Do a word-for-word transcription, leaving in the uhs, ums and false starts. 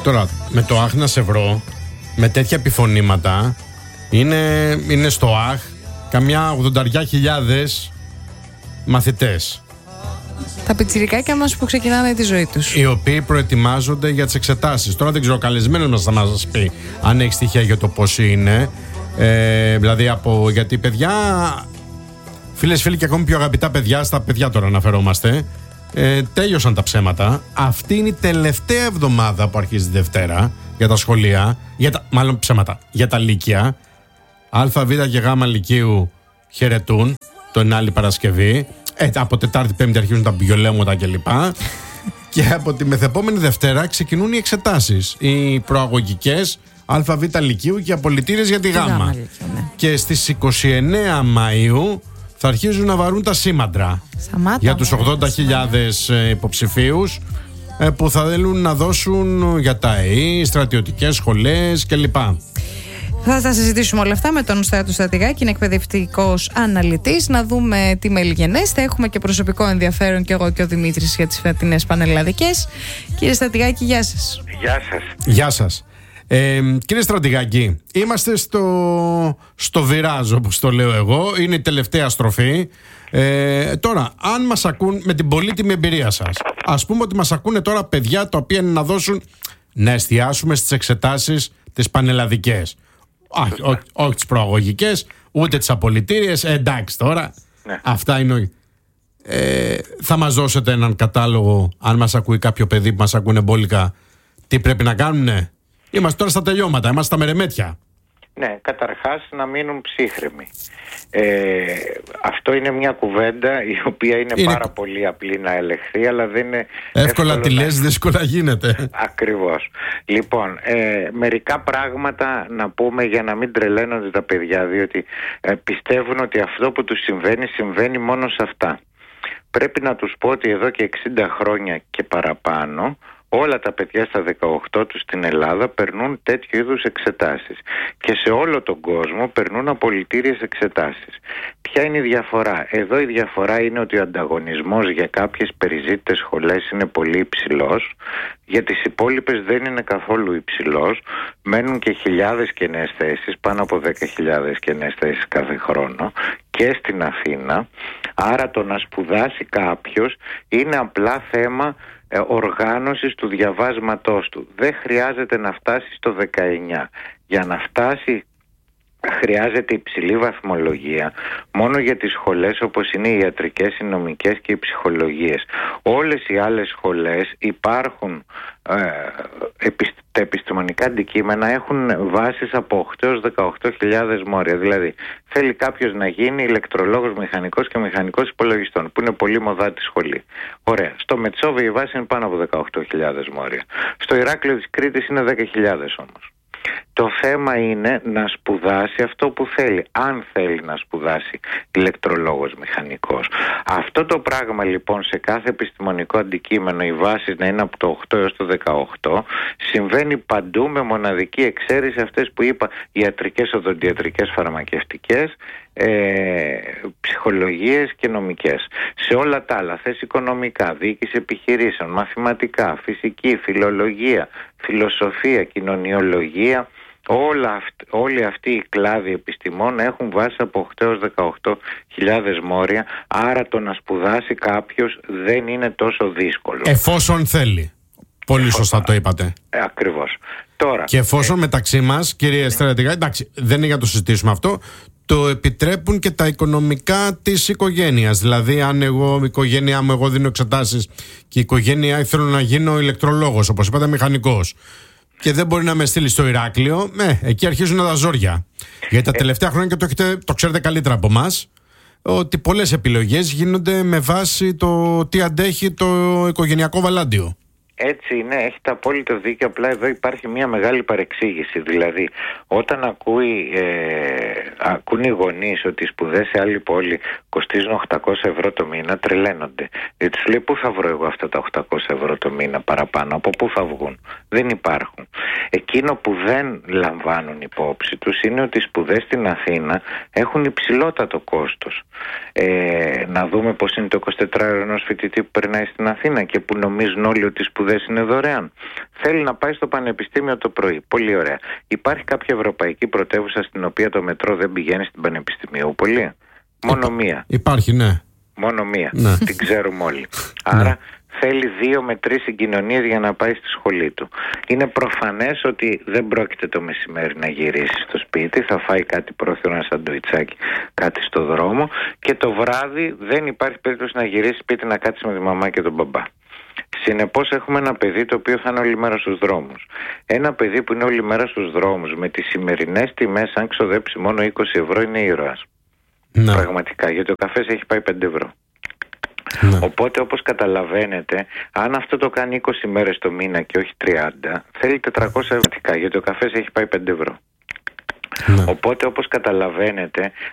Τώρα, με το αχ να σε βρω, με τέτοια επιφωνήματα, είναι, είναι στο αχ καμιά ογδόντα χιλιάδες μαθητές. Τα πιτσιρικάκια μας που ξεκινάνε τη ζωή τους. Οι οποίοι προετοιμάζονται για τις εξετάσεις. Τώρα δεν ξέρω, ο καλεσμένος μας θα μας πει αν έχει στοιχεία για το πώς είναι. Ε, δηλαδή, από, γιατί παιδιά, φίλες, φίλοι και ακόμη πιο αγαπητά παιδιά, στα παιδιά τώρα αναφερόμαστε, ε, τέλειωσαν τα ψέματα. Αυτή είναι η τελευταία εβδομάδα που αρχίζει Δευτέρα για τα σχολεία, για τα, μάλλον ψέματα, για τα λύκεια. Α, Β και Γ λυκείου χαιρετούν τον άλλη Παρασκευή. Ε, από Τετάρτη, Πέμπτη αρχίζουν τα μπιολέμματα κλπ. Και από τη μεθεπόμενη Δευτέρα ξεκινούν οι εξετάσεις. Οι προαγωγικές Α, Β λυκείου και οι απολυτήρες για τη Γ. Ναι. Και στις είκοσι εννέα Μαΐου θα αρχίζουν να βαρούν τα σήμαντρα. Σταμάτα, για τους ογδόντα χιλιάδες υποψηφίους που θα θέλουν να δώσουν για τα ΕΗ, στρατιωτικές σχολές κλπ. Θα τα συζητήσουμε όλα αυτά με τον Στράτο Στρατηγάκη, είναι εκπαιδευτικός αναλυτής. Να δούμε τι μελιγενέστε. Έχουμε και προσωπικό ενδιαφέρον και εγώ και ο Δημήτρης για τις φετινές πανελλαδικές. Κύριε Στρατηγάκη, γεια σας. Γεια σας. Γεια σας. Ε, κύριε Στρατηγάκη, είμαστε στο, στο βιράζ, όπως το λέω εγώ. Είναι η τελευταία στροφή. Ε, τώρα, αν μας ακούν με την πολύτιμη εμπειρία σας, ας πούμε ότι μας ακούνε τώρα παιδιά τα οποία είναι να δώσουν, να εστιάσουμε στις εξετάσεις τις πανελλαδικές. Όχι, όχι, όχι τις προαγωγικές, ούτε τις απολυτήριες. Ε, εντάξει τώρα, ναι. Αυτά είναι. Ε, θα μας δώσετε έναν κατάλογο, αν μας ακούει κάποιο παιδί που μας ακούνε μπόλικα, τι πρέπει να κάνουνε. Είμαστε τώρα στα τελειώματα, είμαστε στα μερεμέτια. Ναι, καταρχάς να μείνουν ψύχρεμοι. Ε, αυτό είναι μια κουβέντα η οποία είναι, είναι πάρα πολύ απλή να ελεγχθεί, αλλά δεν είναι εύκολα τη λες, να... δύσκολα γίνεται. Ακριβώς. Λοιπόν, ε, μερικά πράγματα να πούμε για να μην τρελαίνονται τα παιδιά, διότι ε, πιστεύουν ότι αυτό που τους συμβαίνει, συμβαίνει μόνο σε αυτά. Πρέπει να τους πω ότι εδώ και εξήντα χρόνια και παραπάνω όλα τα παιδιά στα δεκαοκτώ τους στην Ελλάδα περνούν τέτοιου είδους εξετάσεις και σε όλο τον κόσμο περνούν απολυτήριες εξετάσεις. Ποια είναι η διαφορά? Εδώ η διαφορά είναι ότι ο ανταγωνισμός για κάποιες περιζήτητες σχολές είναι πολύ υψηλός, για τις υπόλοιπες δεν είναι καθόλου υψηλός, μένουν και χιλιάδες κενές θέσεις, πάνω από δέκα χιλιάδες κενές θέσεις κάθε χρόνο και στην Αθήνα. Άρα το να σπουδάσει κάποιος είναι απλά θέμα ε, οργάνωσης του διαβάσματός του. Δεν χρειάζεται να φτάσει στο δεκαεννιά. Για να φτάσει χρειάζεται υψηλή βαθμολογία μόνο για τις σχολές όπως είναι οι ιατρικές, οι νομικές και οι ψυχολογίες. Όλες οι άλλες σχολές υπάρχουν, ε, επισ, τα επιστημονικά αντικείμενα έχουν βάσεις από οκτώ έως δεκαοκτώ χιλιάδες μόρια. Δηλαδή θέλει κάποιος να γίνει ηλεκτρολόγος, μηχανικός και μηχανικός υπολογιστών, που είναι πολύ μοδάτη σχολή. Ωραία. Στο Μετσόβιο η βάση είναι πάνω από δεκαοκτώ χιλιάδες μόρια. Στο Ηράκλειο της Κρήτης είναι δέκα χιλιάδες όμως. Το θέμα είναι να σπουδάσει αυτό που θέλει, αν θέλει να σπουδάσει ηλεκτρολόγος, μηχανικός. Αυτό το πράγμα λοιπόν σε κάθε επιστημονικό αντικείμενο οι βάσεις να είναι από το οκτώ έως το δεκαοκτώ συμβαίνει παντού, με μοναδική εξαίρεση αυτές που είπα, ιατρικές, οδοντιατρικές, φαρμακευτικές, ε, ψυχολογίες και νομικές. Σε όλα τα άλλα, θες οικονομικά, διοίκηση επιχειρήσεων, μαθηματικά, φυσική, φιλολογία, φιλοσοφία, κοινωνιολογία, όλα αυτ, όλοι αυτοί οι κλάδοι επιστημών έχουν βάσει από οκτώ έως δεκαοκτώ χιλιάδες μόρια, άρα το να σπουδάσει κάποιος δεν είναι τόσο δύσκολο. Εφόσον θέλει. Πολύ εφόσον, σωστά το είπατε. Ε, ακριβώς. Τώρα, και εφόσον ε, μεταξύ μας, κύριε ε, Στρατηγά, εντάξει, δεν είναι για να το συζητήσουμε αυτό, το επιτρέπουν και τα οικονομικά της οικογένειας. Δηλαδή, αν εγώ, η οικογένειά μου, εγώ δίνω εξετάσεις και η οικογένειά θέλω να γίνω ηλεκτρολόγος, όπως είπατε, μηχανικός, και δεν μπορεί να με στείλει στο Ηράκλειο, ε, εκεί αρχίζουν τα ζόρια. Γιατί τα τελευταία χρόνια, και το, έχετε, το ξέρετε καλύτερα από εμάς, ότι πολλές επιλογές γίνονται με βάση το τι αντέχει το οικογενειακό βαλάντιο. Έτσι είναι, έχετε απόλυτο δίκιο. Απλά εδώ υπάρχει μια μεγάλη παρεξήγηση. Δηλαδή, όταν ακούει, ε, ακούν οι γονείς ότι οι σπουδές σε άλλη πόλη κοστίζουν οκτακόσια ευρώ το μήνα, τρελαίνονται. Γιατί τους λέει, πού θα βρω εγώ αυτά τα οκτακόσια ευρώ το μήνα παραπάνω, από πού θα βγουν? Δεν υπάρχουν. Εκείνο που δεν λαμβάνουν υπόψη τους είναι ότι οι σπουδές στην Αθήνα έχουν υψηλότατο κόστος. Ε, να δούμε πώς είναι το εικοσιτετράωρο ενός φοιτητή που περνάει στην Αθήνα και που νομίζουν όλοι ότι οι σπουδές σπουδές είναι δωρεάν. Θέλει να πάει στο πανεπιστήμιο το πρωί. Πολύ ωραία. Υπάρχει κάποια ευρωπαϊκή πρωτεύουσα στην οποία το μετρό δεν πηγαίνει στην Πανεπιστημιούπολη? Μόνο Υπά... μία. Υπάρχει, ναι. Μόνο μία. Ναι. Την ξέρουμε όλοι. Άρα θέλει δύο με τρεις συγκοινωνίες για να πάει στη σχολή του. Είναι προφανές ότι δεν πρόκειται το μεσημέρι να γυρίσει στο σπίτι. Θα φάει κάτι πρόθυρο, ένα σαντουιτσάκι, κάτι στο δρόμο. Και το βράδυ δεν υπάρχει περίπτωση να γυρίσει σπίτι να κάτσει με τη μαμά και τον μπαμπά. Συνεπώς έχουμε ένα παιδί το οποίο θα είναι όλη μέρα στους δρόμους. Ένα παιδί που είναι όλη μέρα στους δρόμους με τις σημερινές τιμές, αν ξοδέψει μόνο είκοσι ευρώ, είναι ήρωας. Ναι. Πραγματικά, γιατί ο καφές έχει πάει πέντε ευρώ. Ναι. Οπότε, όπως καταλαβαίνετε, αν αυτό το κάνει είκοσι μέρες το μήνα και όχι τριάντα, θέλει τετρακόσια ευρώ, γιατί ο καφές έχει πάει πέντε ευρώ. Ναι. Οπότε, όπως καταλαβαίνετε,